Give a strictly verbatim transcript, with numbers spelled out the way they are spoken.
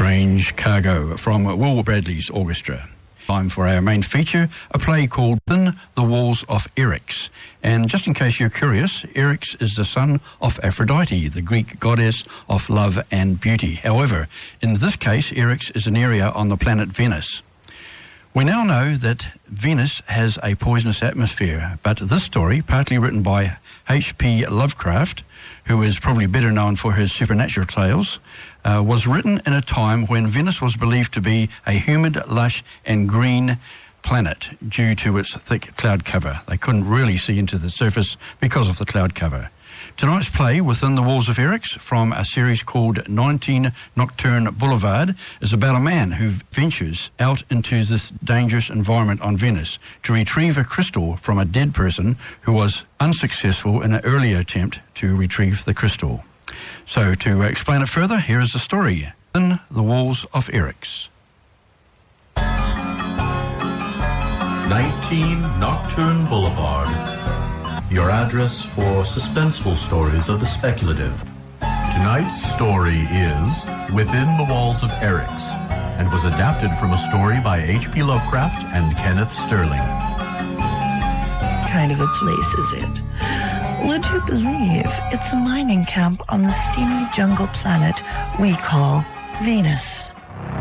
Strange Cargo from Will Bradley's orchestra. Time for our main feature, a play called Within the Walls of Eryx. And just in case you're curious, Eryx is the son of Aphrodite, the Greek goddess of love and beauty. However, in this case, Eryx is an area on the planet Venus. We now know that Venus has a poisonous atmosphere, but this story, partly written by H P Lovecraft, who is probably better known for his supernatural tales, uh, was written in a time when Venus was believed to be a humid, lush and green planet due to its thick cloud cover. They couldn't really see into the surface because of the cloud cover. Tonight's play, Within the Walls of Eryx, from a series called nineteen Nocturne Boulevard, is about a man who ventures out into this dangerous environment on Venus to retrieve a crystal from a dead person who was unsuccessful in an earlier attempt to retrieve the crystal. So, to explain it further, here is the story, Within the Walls of Eryx. nineteen Nocturne Boulevard. Your address for suspenseful stories of the speculative. Tonight's story is Within the Walls of Eryx, and was adapted from a story by H P Lovecraft and Kenneth Sterling. What kind of a place is it? Would you believe it's a mining camp on the steamy jungle planet we call Venus?